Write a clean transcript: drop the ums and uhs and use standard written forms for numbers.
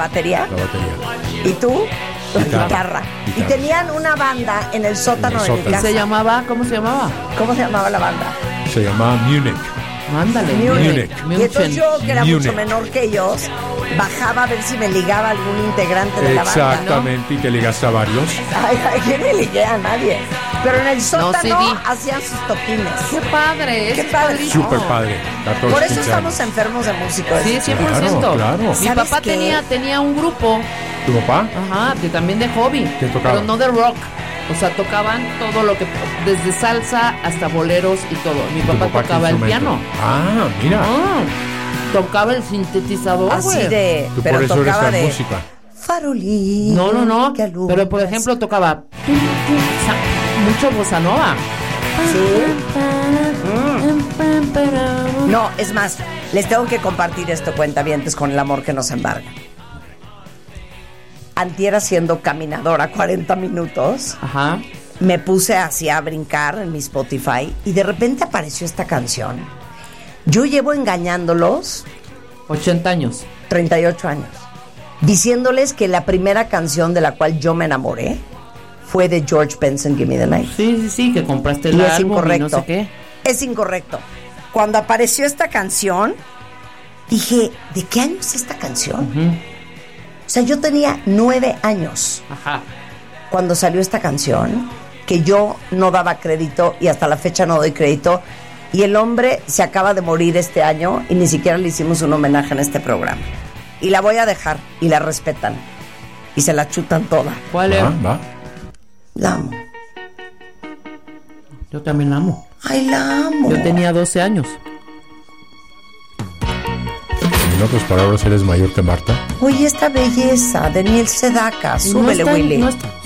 batería. La batería. ¿Y tú? Guitarra. Guitarra. Y tenían una banda en el sótano de mi casa. ¿Cómo se llamaba? ¿Cómo se llamaba la banda? Se llamaba Munich. Ándale. Munich. Y entonces yo, que era Munich. mucho menor que ellos, bajaba a ver si me ligaba algún integrante de la banda, ¿no? Exactamente, y te ligaste a varios. Ay, yo no ligué a nadie. Pero en el sótano sí. hacían sus toquines. ¡Qué padre! ¡Qué padre! Súper padre. 14, Por eso 15 estamos años. enfermos de músicos. Sí, 100%. Claro. Mi ¿Sabes papá qué? tenía un grupo, ¿Tu papá? ajá, también de hobby. ¿Qué tocaba? Pero no de rock. O sea, tocaban todo lo que, desde salsa hasta boleros y todo. Mi ¿Tu papá papá qué tocaba el instrumento? piano. Ah, mira. Tocaba el sintetizador, Así güey. de... Tú pero por eso eres tocaba tan de... música. Farolín. No. que alumbras. Pero, por ejemplo, tocaba mucho bossa nova. No, es más, les tengo que compartir esto, cuentavientes, con el amor que nos embarga. Antier, haciendo caminadora 40 minutos, Ajá. me puse así a brincar en mi Spotify y de repente apareció esta canción. Yo llevo engañándolos 80 años. 38 años, diciéndoles que la primera canción de la cual yo me enamoré fue de George Benson, Give Me the Night. Sí, que compraste el Y es álbum incorrecto. y no sé qué. Es incorrecto. Cuando apareció esta canción, dije, ¿de qué año es esta canción? O sea, yo tenía 9 años Ajá. cuando salió esta canción, que yo no daba crédito y hasta la fecha no doy crédito. Y el hombre se acaba de morir este año y ni siquiera le hicimos un homenaje en este programa. Y la voy a dejar y la respetan. Y se la chutan toda. ¿Cuál es? Va. La amo. Yo también la amo. Ay, la amo. Yo tenía 12 años. En otras palabras, eres mayor que Marta. Oye, esta belleza de Neil Sedaka. Súbele, No está- Willy. no está-